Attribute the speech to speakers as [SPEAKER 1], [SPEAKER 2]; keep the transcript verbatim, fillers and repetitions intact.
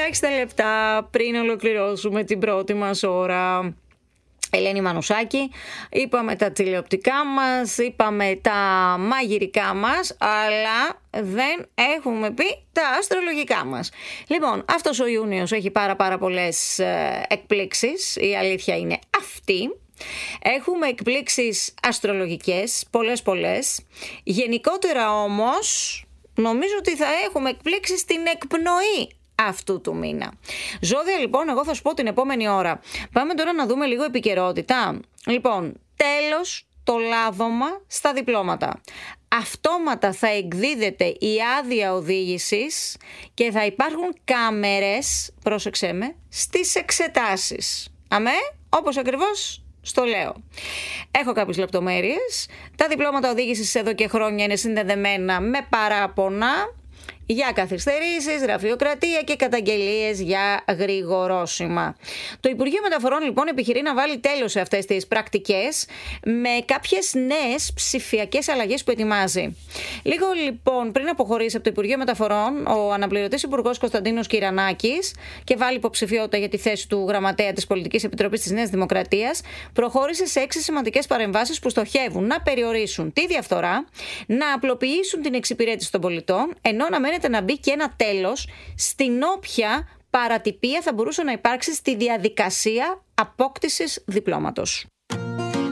[SPEAKER 1] Ελάχιστα λεπτά πριν ολοκληρώσουμε την πρώτη μας ώρα. Ελένη Μανουσάκη, είπαμε τα τηλεοπτικά μας, είπαμε τα μαγειρικά μας, αλλά δεν έχουμε πει τα αστρολογικά μας. Λοιπόν, αυτός ο Ιούνιος έχει πάρα πάρα πολλές ε, εκπλήξεις, η αλήθεια είναι αυτή. Έχουμε εκπλήξεις αστρολογικές, πολλές πολλές. Γενικότερα όμως, νομίζω ότι θα έχουμε εκπλήξεις στην εκπνοή αυτού του μήνα. Ζώδια λοιπόν, εγώ θα σου πω την επόμενη ώρα. Πάμε τώρα να δούμε λίγο επικαιρότητα. Λοιπόν, τέλος το λάδωμα στα διπλώματα. Αυτόματα θα εκδίδεται η άδεια οδήγησης και θα υπάρχουν κάμερες, πρόσεξέ με, στις εξετάσεις. Αμέ, όπως ακριβώς στο λέω. Έχω κάποιες λεπτομέρειες. Τα διπλώματα οδήγησης εδώ και χρόνια είναι συνδεδεμένα με παράπονα για καθυστερήσεις, γραφειοκρατία και καταγγελίες για γρηγορόσημα. Το Υπουργείο Μεταφορών λοιπόν επιχειρεί να βάλει τέλος σε αυτές τις πρακτικές με κάποιες νέες ψηφιακές αλλαγές που ετοιμάζει. Λίγο λοιπόν πριν αποχωρήσει από το Υπουργείο Μεταφορών, ο αναπληρωτής Υπουργός Κωνσταντίνος Κυρανάκης και βάλει υποψηφιότητα για τη θέση του Γραμματέα της Πολιτικής Επιτροπής της Νέας Δημοκρατίας, προχώρησε σε έξι σημαντικές παρεμβάσεις που στοχεύουν να περιορίσουν τη διαφθορά, να απλοποιήσουν την εξυπηρέτηση των πολιτών, ενώ να μένεται να μπει και ένα τέλος στην όποια παρατυπία θα μπορούσε να υπάρξει στη διαδικασία απόκτησης διπλώματος.